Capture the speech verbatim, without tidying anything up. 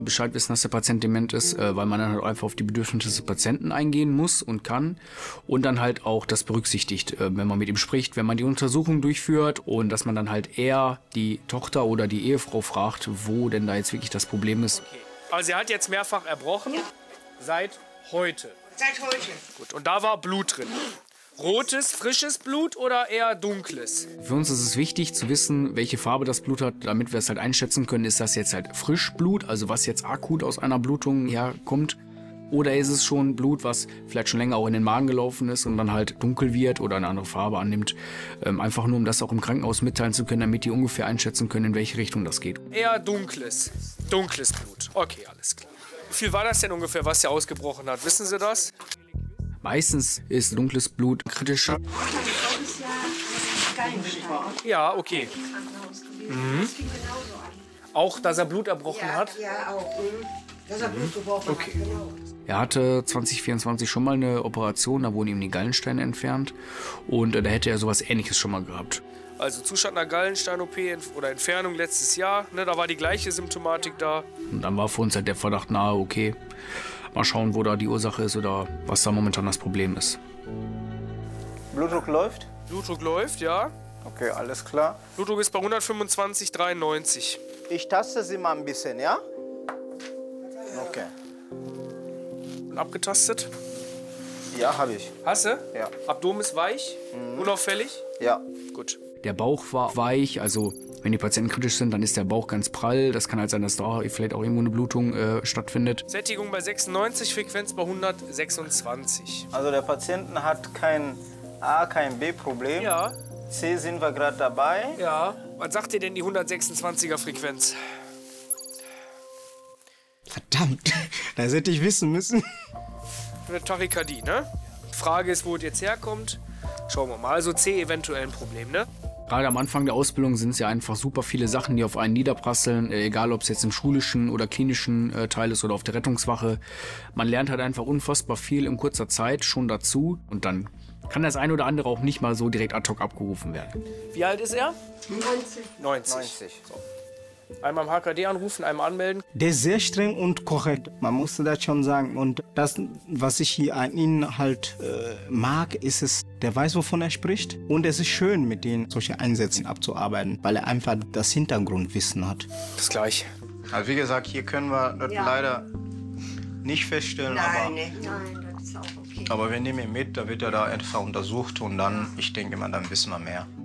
Bescheid wissen, dass der Patient dement ist, äh, weil man dann halt einfach auf die Bedürfnisse des Patienten eingehen muss und kann und dann halt auch das berücksichtigt, äh, wenn man mit ihm spricht, wenn man die Untersuchung durchführt und dass man dann halt eher die Tochter oder die Ehefrau fragt, wo denn da jetzt wirklich das Problem ist. Okay. Also er hat jetzt mehrfach erbrochen, ja. Seit heute? Seit heute. Gut, und da war Blut drin. Rotes, frisches Blut oder eher dunkles? Für uns ist es wichtig zu wissen, welche Farbe das Blut hat, damit wir es halt einschätzen können. Ist das jetzt halt Frischblut, also was jetzt akut aus einer Blutung herkommt? Oder ist es schon Blut, was vielleicht schon länger auch in den Magen gelaufen ist und dann halt dunkel wird oder eine andere Farbe annimmt? Ähm, einfach nur, um das auch im Krankenhaus mitteilen zu können, damit die ungefähr einschätzen können, in welche Richtung das geht. Eher dunkles. Dunkles Blut. Okay, alles klar. Wie viel war das denn ungefähr, was hier ausgebrochen hat? Wissen Sie das? Meistens ist dunkles Blut kritischer. Ja, okay. Mhm. Auch, dass er Blut erbrochen ja, hat? Ja, auch. Dass er Blut gebrochen okay. hat, genau. Er hatte zwanzig vierundzwanzig schon mal eine Operation, da wurden ihm die Gallensteine entfernt. Und äh, da hätte er sowas Ähnliches schon mal gehabt. Also Zustand einer Gallenstein-O P oder Entfernung letztes Jahr, ne, da war die gleiche Symptomatik da. Und dann war für uns halt der Verdacht nahe, okay, mal schauen, wo da die Ursache ist oder was da momentan das Problem ist. Blutdruck läuft? Blutdruck läuft, ja. Okay, alles klar. Blutdruck ist bei hundertfünfundzwanzig Komma dreiundneunzig. Ich taste sie mal ein bisschen, ja? Okay. Und abgetastet? Ja, habe ich. Hast du? Ja. Abdomen ist weich? Mhm. Unauffällig? Ja. Gut. Der Bauch war weich, also wenn die Patienten kritisch sind, dann ist der Bauch ganz prall. Das kann halt sein, dass da vielleicht auch irgendwo eine Blutung äh, stattfindet. Sättigung bei sechsundneunzig, Frequenz bei hundertsechsundzwanzig. Also der Patient hat kein A, kein B-Problem. Ja. C sind wir gerade dabei. Ja. Was sagt dir denn die hundertsechsundzwanziger Frequenz? Verdammt, das hätte ich wissen müssen. Eine Tachykardie, ne? Frage ist, wo es jetzt herkommt. Schauen wir mal. Also C eventuell ein Problem, ne? Gerade am Anfang der Ausbildung sind es ja einfach super viele Sachen, die auf einen niederprasseln, äh, egal ob es jetzt im schulischen oder klinischen äh, Teil ist oder auf der Rettungswache. Man lernt halt einfach unfassbar viel in kurzer Zeit schon dazu und dann kann das ein oder andere auch nicht mal so direkt ad hoc abgerufen werden. Wie alt ist er? neunzig. neunzig. neunzig. So. Einmal im H K D anrufen, einmal anmelden. Der ist sehr streng und korrekt, man muss das schon sagen. Und das, was ich hier an ihm halt äh, mag, ist es, der weiß, wovon er spricht. Und es ist schön, mit denen solche Einsätze abzuarbeiten, weil er einfach das Hintergrundwissen hat. Das gleiche. Also wie gesagt, hier können wir das Ja. leider nicht feststellen. Nein, aber, ne? Nein, das ist auch okay. aber wir nehmen ihn mit, da wird er da etwa untersucht und dann, ich denke mal, dann wissen wir mehr.